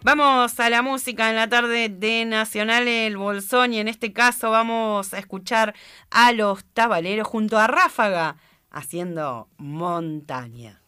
Vamos a la música en la tarde de Nacional El Bolsón y en este caso vamos a escuchar a Los Tabaleros junto a Ráfaga haciendo Montaña.